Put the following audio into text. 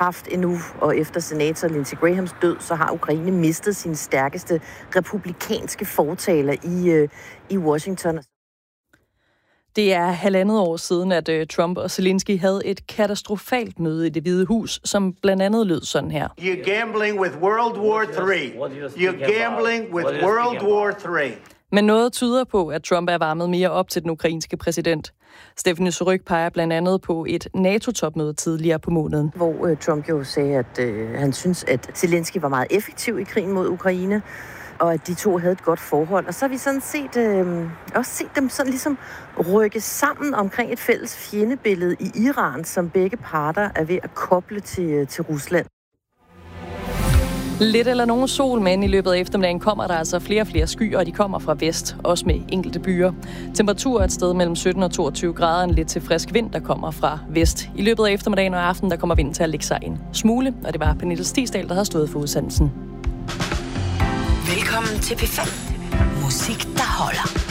haft endnu, og efter senator Lindsey Grahams død, så har Ukraine mistet sin stærkeste republikanske fortaler i Washington. Det er 1,5 år siden, at Trump og Zelensky havde et katastrofalt møde i Det Hvide Hus, som blandt andet lød sådan her. You're gambling with World War III. You're gambling with World War III. Men noget tyder på, at Trump er varmet mere op til den ukrainske præsident. Stephanie Surrugue peger blandt andet på et NATO-topmøde tidligere på måneden. Hvor Trump jo sagde, at han synes, at Zelensky var meget effektiv i krigen mod Ukraine, og at de to havde et godt forhold. Og så har vi sådan også set dem sådan ligesom rykke sammen omkring et fælles fjendebillede i Iran, som begge parter er ved at koble til Rusland. Lidt eller nogen sol, men i løbet af eftermiddagen kommer der altså flere og flere skyer, og de kommer fra vest, også med enkelte byer. Temperatur er et sted mellem 17 og 22 grader, en lidt til frisk vind, der kommer fra vest. I løbet af eftermiddagen og aften, der kommer vinden til at lægge sig en smule, og det var Pernille Stigsdal, der har stået for udsendelsen. Velkommen til P5. Musik, der holder.